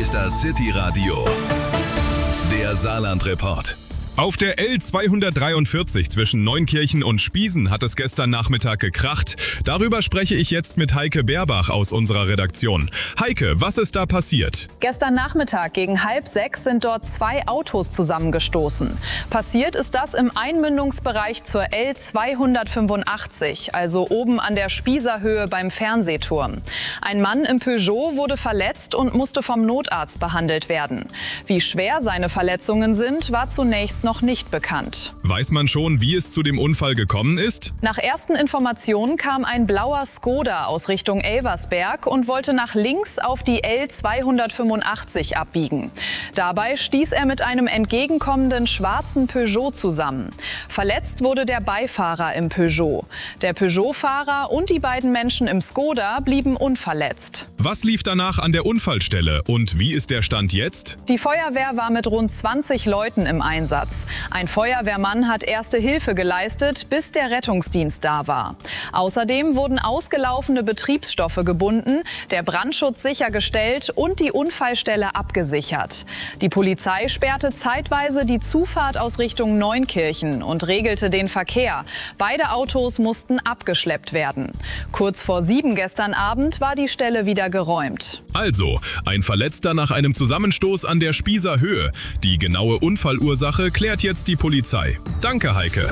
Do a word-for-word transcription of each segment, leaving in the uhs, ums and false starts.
ist das City Radio, der Saarland-Report. Auf der L zweihundertdreiundvierzig zwischen Neunkirchen und Spiesen hat es gestern Nachmittag gekracht. Darüber spreche ich jetzt mit Heike Berbach aus unserer Redaktion. Heike, was ist da passiert? Gestern Nachmittag gegen halb sechs sind dort zwei Autos zusammengestoßen. Passiert ist das im Einmündungsbereich zur L zweihundertfünfundachtzig, also oben an der Spießerhöhe beim Fernsehturm. Ein Mann im Peugeot wurde verletzt und musste vom Notarzt behandelt werden. Wie schwer seine Verletzungen sind, war zunächst noch nicht bekannt. Weiß man schon, wie es zu dem Unfall gekommen ist? Nach ersten Informationen kam ein blauer Skoda aus Richtung Elversberg und wollte nach links auf die L zweihundertfünfundachtzig abbiegen. Dabei stieß er mit einem entgegenkommenden schwarzen Peugeot zusammen. Verletzt wurde der Beifahrer im Peugeot. Der Peugeot-Fahrer und die beiden Menschen im Skoda blieben unverletzt. Was lief danach an der Unfallstelle und wie ist der Stand jetzt? Die Feuerwehr war mit rund zwanzig Leuten im Einsatz. Ein Feuerwehrmann hat erste Hilfe geleistet, bis der Rettungsdienst da war. Außerdem wurden ausgelaufene Betriebsstoffe gebunden, der Brandschutz sichergestellt und die Unfallstelle abgesichert. Die Polizei sperrte zeitweise die Zufahrt aus Richtung Neunkirchen und regelte den Verkehr. Beide Autos mussten abgeschleppt werden. Kurz vor sieben gestern Abend war die Stelle wieder geräumt. Also, ein Verletzter nach einem Zusammenstoß an der Spießer Höhe. Die genaue Unfallursache klärt jetzt die Polizei. Danke, Heike.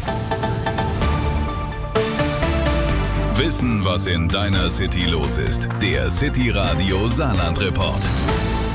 Wissen, was in deiner City los ist. Der City Radio Saarland-Report.